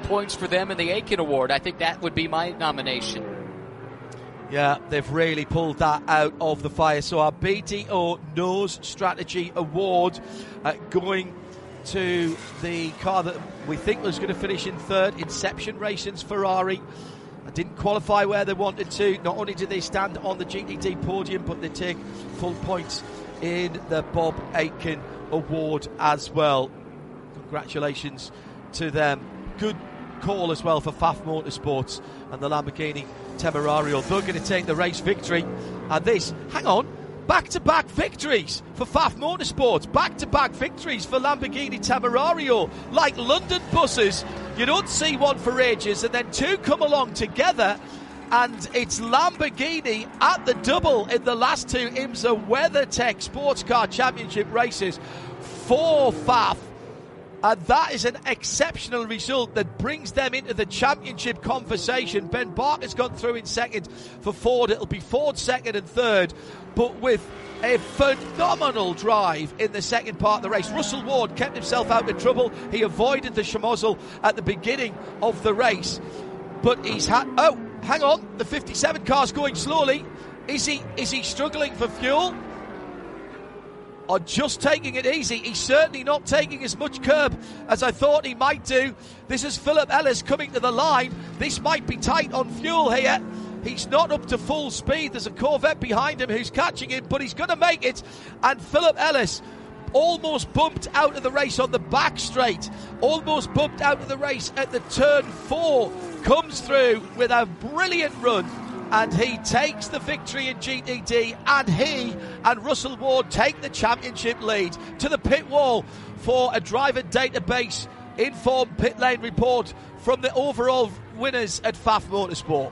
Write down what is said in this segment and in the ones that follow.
points for them in the Aiken Award. I think that would be my nomination. Yeah, they've really pulled that out of the fire. So our BDO Nose Strategy Award going to the car that we think was going to finish in third, Inception Racing's Ferrari. Didn't qualify where they wanted to. Not only did they stand on the GTD podium, but they take full points in the Bob Aitken Award as well. Congratulations to them. Good call as well for Pfaff Motorsports and the Lamborghini Temerario. They're going to take the race victory. And this, hang on, back-to-back victories for Pfaff Motorsports, back-to-back victories for Lamborghini Temerario. Like London buses, you don't see one for ages, and then two come along together, and it's Lamborghini at the double in the last two IMSA WeatherTech Sports Car Championship races for Pfaff. And that is an exceptional result that brings them into the championship conversation. Ben Barker's gone through in second for Ford. It'll be Ford second and third, but with a phenomenal drive in the second part of the race. Russell Ward kept himself out of trouble. He avoided the Schmozzle at the beginning of the race, but he's had... Oh, hang on, the 57 car's going slowly. Is he struggling for fuel? Or just taking it easy? He's certainly not taking as much curb as I thought he might do. This is Philip Ellis coming to the line. This might be tight on fuel here. He's not up to full speed. There's a Corvette behind him who's catching him, but he's going to make it. And Philip Ellis almost bumped out of the race on the back straight. Almost bumped out of the race at the turn 4. Comes through with a brilliant run. And he takes the victory in GTD, and he and Russell Ward take the championship lead. To the pit wall for a driver database informed pit lane report from the overall winners at Pfaff Motorsport.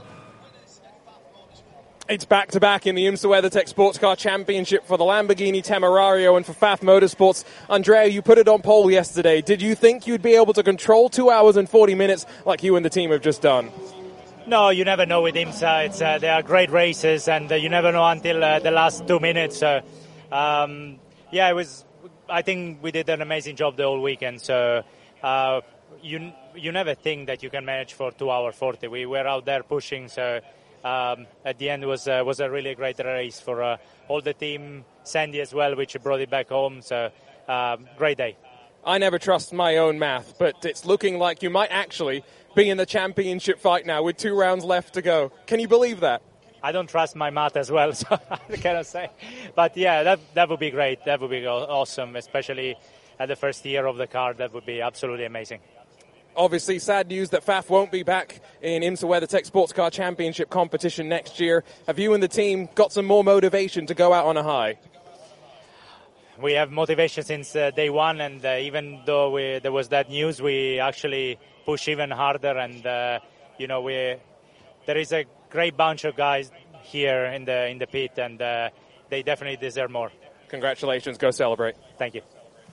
It's back-to-back in the IMSA WeatherTech Sports Car Championship for the Lamborghini Temerario and for Pfaff Motorsports. Andrea, you put it on pole yesterday. Did you think you'd be able to control 2 hours and 40 minutes like you and the team have just done? No, you never know with IMSA. They are great races, and you never know until the last 2 minutes. So, it was. I think we did an amazing job the whole weekend. So, you never think that you can manage for 2 hours 40. We were out there pushing. So, at the end was a really great race for all the team, Sandy as well, which brought it back home. So, great day. I never trust my own math, but it's looking like you might actually be in the championship fight now with 2 rounds left to go. Can you believe that? I don't trust my math as well, so I cannot say. But yeah, that would be great. That would be awesome, especially at the first year of the car. That would be absolutely amazing. Obviously, sad news that Pfaff won't be back in IMSA WeatherTech Sports Car Championship competition next year. Have you and the team got some more motivation to go out on a high? We have motivation since day one, and even though there was that news, we actually push even harder. And there is a great bunch of guys here in the pit, and they definitely deserve more. Congratulations! Go celebrate. Thank you.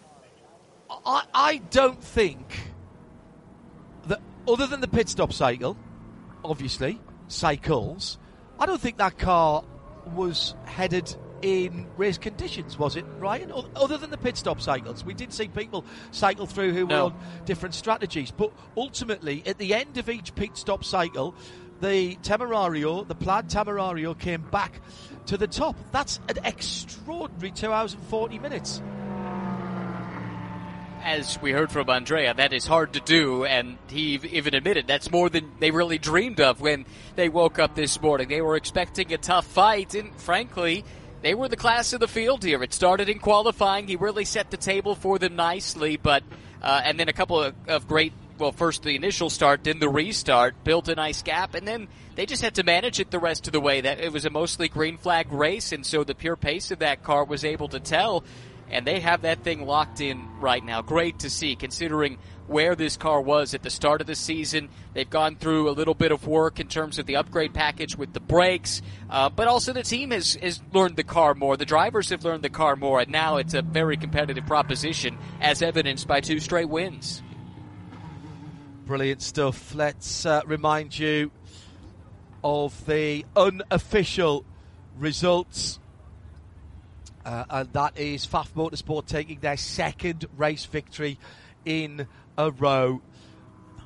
I don't think that, other than the pit stop cycle, obviously cycles, I don't think that car was headed in race conditions, was it, Ryan? Other than the pit stop cycles, we did see people cycle through who were on different strategies, but ultimately at the end of each pit stop cycle, the Plaid Temerario came back to the top. That's an extraordinary 2 hours and 40 minutes. As we heard from Andrea, that is hard to do, and he even admitted that's more than they really dreamed of when they woke up this morning. They were expecting a tough fight, and frankly, they were the class of the field here. It started in qualifying. He really set the table for them nicely, but and then a couple of great, first the initial start, then the restart, built a nice gap, and then they just had to manage it the rest of the way. That it was a mostly green flag race, and so the pure pace of that car was able to tell, and they have that thing locked in right now. Great to see, considering where this car was at the start of the season. They've gone through a little bit of work in terms of the upgrade package with the brakes, but also the team has learned the car more. The drivers have learned the car more, and now it's a very competitive proposition, as evidenced by 2 straight wins. Brilliant stuff. Let's remind you of the unofficial results. And that is Pfaff Motorsport taking their second race victory in a row.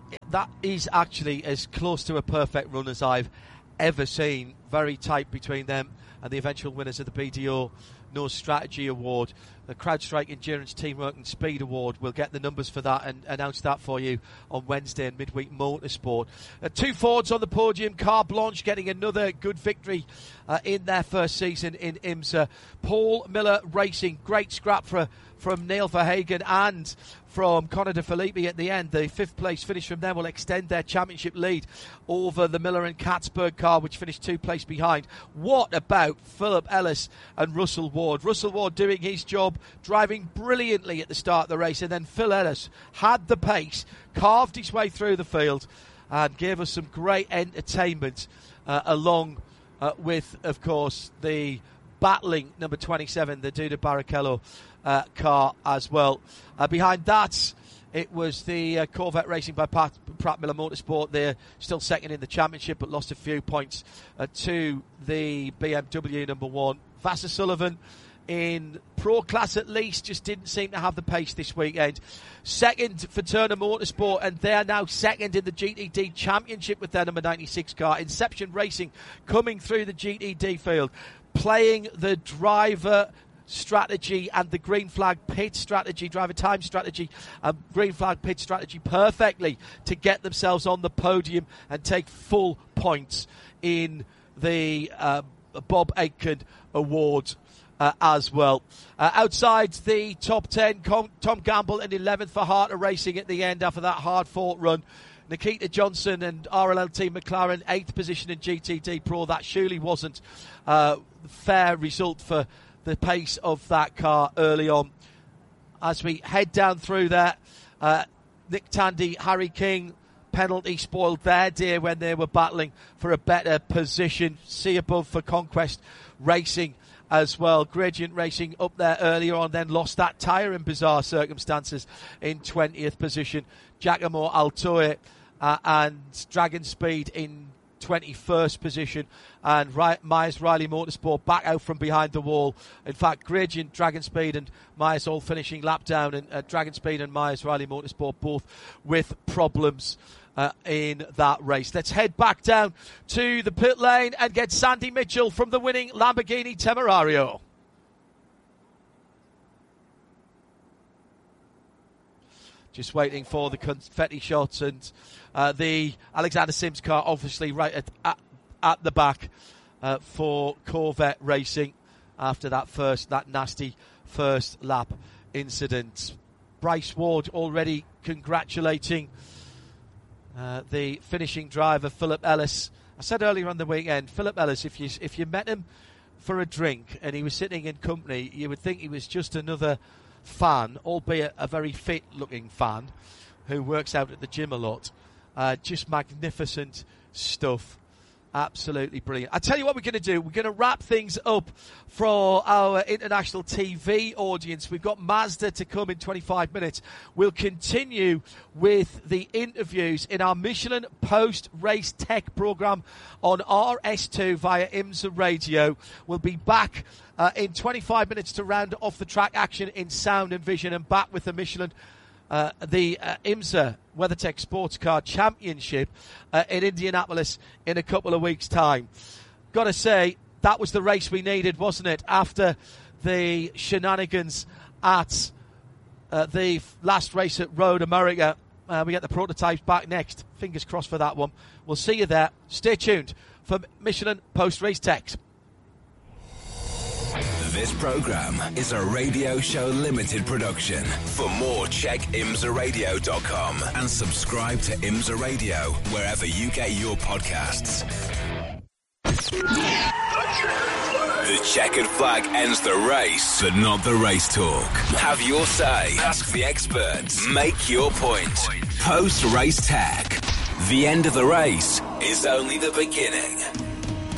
that is actually as close to a perfect run as I've ever seen. Very tight between them and the eventual winners of the BDO Nose Strategy Award. The CrowdStrike Endurance Teamwork and Speed Award. We'll get the numbers for that and announce that for you on Wednesday in Midweek Motorsport. 2 Fords on the podium. Car Blanche getting another good victory in their first season in IMSA. Paul Miller Racing, great scrap from Neil Verhagen and from Conor De Filippi at the end. The 5th place finish from them will extend their championship lead over the Miller and Katzberg car, which finished 2 places behind. What about Philip Ellis and Russell Ward? Russell Ward doing his job, driving brilliantly at the start of the race, and then Phil Ellis had the pace, carved his way through the field and gave us some great entertainment along with, of course, the battling number 27, the Duda Barrichello car as well. Behind that, it was the Corvette Racing by Pratt Miller Motorsport. They're still second in the championship, but lost a few points to the BMW number 1. Vassar Sullivan, in Pro Class at least, just didn't seem to have the pace this weekend. Second for Turner Motorsport, and they're now second in the GTD Championship with their number 96 car. Inception Racing coming through the GTD field, playing the driver strategy and the green flag pit strategy, driver time strategy and green flag pit strategy perfectly to get themselves on the podium and take full points in the Bob Aitken Award as well. Outside the top 10, Tom Gamble in 11th for Harter Racing at the end after that hard-fought run. Nikita Johnson and RLL Team McLaren 8th position in GTD Pro. That surely wasn't a fair result for the pace of that car early on. As we head down through that, Nick Tandy, Harry King, penalty spoiled their day when they were battling for a better position. See above for Conquest Racing as well. Gradient Racing up there earlier on, then lost that tyre in bizarre circumstances in 20th position. Giacomo Altoe and Dragon Speed in 21st position, and Myers Riley Motorsport back out from behind the wall. In fact, Gradient, Dragon Speed and Myers all finishing lap down, and Dragon Speed and Myers Riley Motorsport both with problems in that race. Let's head back down to the pit lane and get Sandy Mitchell from the winning Lamborghini Temerario. Just waiting for the confetti shots, and the Alexander Sims car obviously right at the back for Corvette Racing after that nasty first lap incident. Bryce Ward already congratulating the finishing driver, Philip Ellis. I said earlier on the weekend, Philip Ellis, if you met him for a drink and he was sitting in company, you would think he was just another fan, albeit a very fit-looking fan who works out at the gym a lot. Just magnificent stuff. Absolutely brilliant. I tell you what we're going to do. We're going to wrap things up for our international TV audience. We've got Mazda to come in 25 minutes. We'll continue with the interviews in our Michelin post-race tech program on RS2 via IMSA Radio. We'll be back in 25 minutes to round off the track action in sound and vision, and back with the Michelin IMSA WeatherTech Sports Car Championship in Indianapolis in a couple of weeks' time. Got to say, that was the race we needed, wasn't it? After the shenanigans at the last race at Road America, we get the prototypes back next. Fingers crossed for that one. We'll see you there. Stay tuned for Michelin Post-Race Tech. This program is a Radio Show Limited production. For more, check imsaradio.com and subscribe to IMSA Radio wherever you get your podcasts. The checkered flag ends the race, but not the race talk. Have your say. Ask the experts. Make your point. Post-race tech. The end of the race is only the beginning.